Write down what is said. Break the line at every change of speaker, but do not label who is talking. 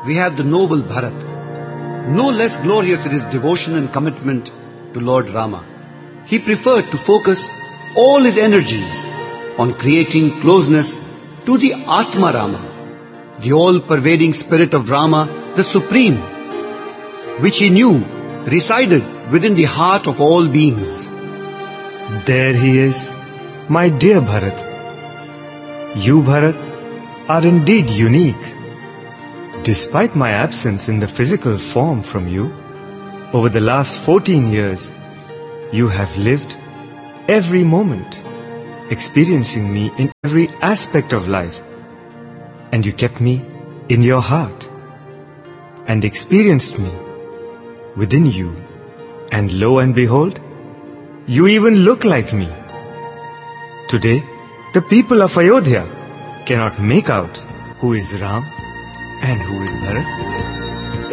we have the noble Bharat. No less glorious in his devotion and commitment to Lord Rama. He preferred to focus all his energies on creating closeness to the Atma Rama, the all-pervading spirit of Rama, the Supreme, which he knew resided within the heart of all beings.
There he is, my dear Bharat. You, Bharat, are indeed unique. Despite my absence in the physical form from you, over the last 14 years, you have lived every moment, experiencing me in every aspect of life. And you kept me in your heart and experienced me within you. And lo and behold, you even look like me. Today, the people of Ayodhya cannot make out who is Ram and who is Bharat.